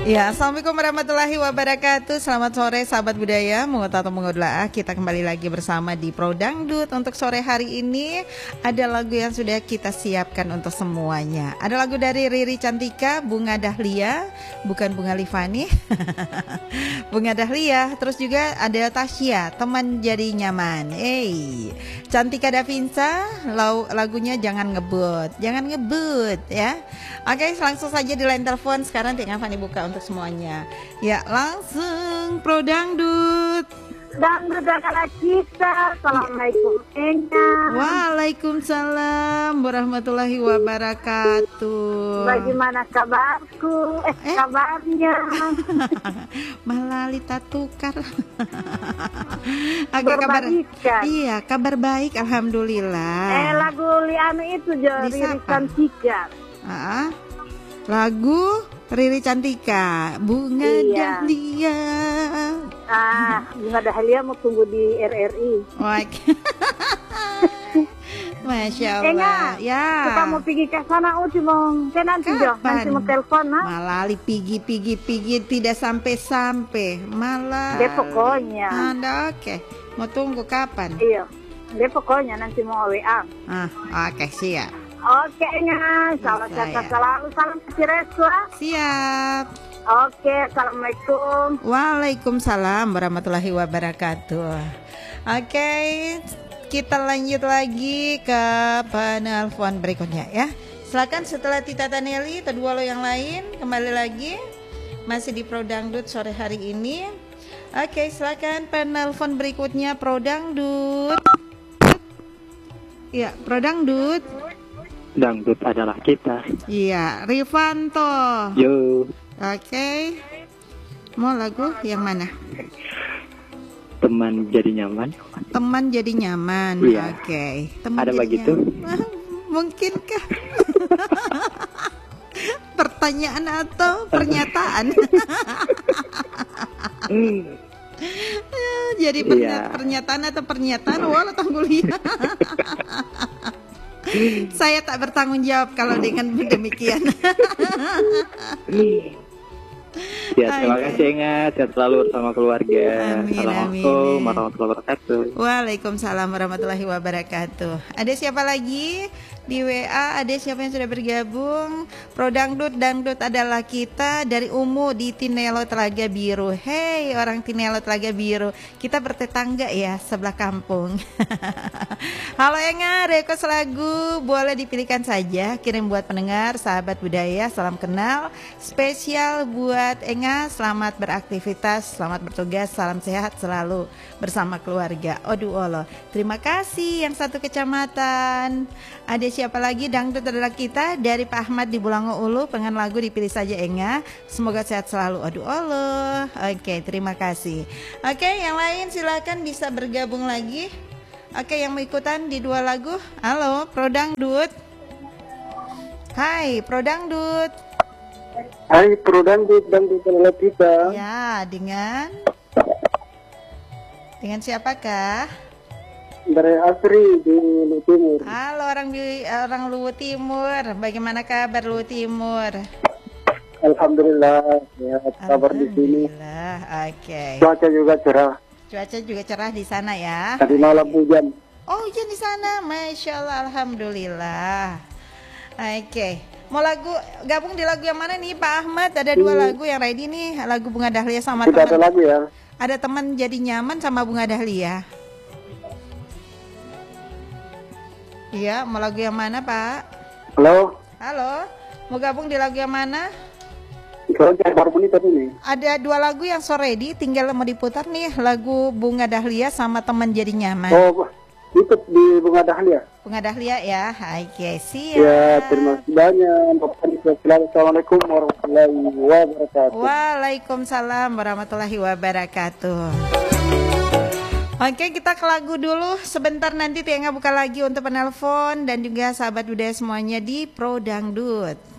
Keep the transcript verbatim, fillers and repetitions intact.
Ya, assalamualaikum warahmatullahi wabarakatuh. Selamat sore sahabat budaya, mengutat atau mengodlaah. Kita kembali lagi bersama di Pro Dangdut. Untuk sore hari ini ada lagu yang sudah kita siapkan untuk semuanya. Ada lagu dari Riri Cantika, Bunga Dahlia, bukan Bunga Livani. Bunga Dahlia. Terus juga ada Tasya, Teman Jadi Nyaman. Hey, Cantika Davinsa, lagunya Jangan Ngebut. Jangan ngebut ya. Oke, langsung saja di line telepon sekarang dengan Fani buka untuk semuanya. Ya, langsung Pro Dangdut. Dangdut adalah kita. Assalamualaikum Enya. Waalaikumsalam warahmatullahi wabarakatuh. Bagaimana kabarku? Eh, eh? kabarnya? Malalita tukar. Oke, kabar. Iya, kabar baik alhamdulillah. Eh, lagu Lianu itu Riri Cantika. Ah, lagu Riri Cantika, Bunga iya. Dahlia. Ah, Bunga Dahlia mau tunggu di R R I. Masya Allah. Eh, ya. Kita mau pergi ke sana, Uci mau ke nanti Jo, nanti mau telepon, nah. Malah pigi pigi pigi tidak sampai sampai, malah. Dia pokoknya. Anda oke, okay. Mau tunggu kapan? Iya, dia pokoknya nanti mau W A. Ah, oke okay, siap. Oke, Nya. Salam sehat selalu. Salam kasih reswa. Siap. Oke, assalamualaikum. Waalaikumsalam warahmatullahi wabarakatuh. Oke, kita lanjut lagi ke penelpon berikutnya ya. Silakan setelah Tita Taneli, kedua lo yang lain kembali lagi masih di Pro Dangdut sore hari ini. Oke, silakan penelpon berikutnya Pro Dangdut. Ya, Pro Dangdut. Dangdut adalah kita. Iya, Rifanto. Yo. Oke. Okay. Mau lagu yang mana? Teman Jadi Nyaman. Teman Jadi Nyaman. Iya. Oke. Okay. Ada begitu? Mungkinkah? Pertanyaan atau pernyataan? Jadi pernya- iya. Pernyataan atau pernyataan? Walau tangguh lihat. Saya tak bertanggung jawab kalau dengan demikian. Ya, terima kasih Ingat, sehat selalu bersama keluarga. Amin, Assalamualaikum amin. warahmatullahi wabarakatuh. Waalaikumsalam warahmatullahi wabarakatuh. Ada siapa lagi di W A? Ada siapa yang sudah bergabung? Pro Dangdut, Dangdut adalah kita dari Umu di Tinelo Telaga Biru. Hey, orang Tinelo Telaga Biru, kita bertetangga ya, sebelah kampung. Halo Enga, request lagu boleh dipilihkan saja. Kirim buat pendengar, sahabat budaya, salam kenal. Spesial buat Enga, selamat beraktivitas, selamat bertugas, salam sehat selalu bersama keluarga. Aduh Allah, terima kasih yang satu kecamatan. Ada siapa lagi? Dangdut adalah kita dari Pak Ahmad di Bulango Ulu. Pengen lagu dipilih saja Enga. Semoga sehat selalu. Aduh Allah. Oke, terima kasih. Oke, yang lain silakan bisa bergabung lagi. Oke, yang mau ikutan di dua lagu. Halo, Pro Dangdut. Hai, Pro Dangdut. Hai, Pro Dangdut, Dangdut adalah kita. Ya, dengan dengan siapakah? Dari Asri di Luwu Timur. Halo orang di orang Luwu Timur. Bagaimana kabar Luwu Timur? Alhamdulillah, ya, kabar di sini. Alhamdulillah. Oke. Okay. Cuaca juga cerah. Cuaca juga cerah di sana ya. Tadi malam hujan. Oh, hujan di sana. Masya Allah, alhamdulillah. Oke. Okay. Mau lagu gabung di lagu yang mana nih Pak Ahmad? Ada dua hmm. lagu yang ready nih. Lagu Bunga Dahlia sama Tidak teman. ada lagu ya. Ada Teman Jadi Nyaman sama Bunga Dahlia. Iya, mau lagu yang mana Pak? Halo. Halo, mau gabung di lagu yang mana? Ini. Ada dua lagu yang so ready, tinggal mau diputar nih. Lagu Bunga Dahlia sama Teman Jadi Nyaman. Oh, itu di Bunga Dahlia. Bunga Dahlia ya, oke siap. Ya, terima kasih banyak. Assalamualaikum warahmatullahi wabarakatuh. Waalaikumsalam warahmatullahi wabarakatuh. Oke, kita ke lagu dulu. Sebentar nanti Tienga buka lagi untuk penelpon dan juga sahabat budaya semuanya di Pro Dangdut.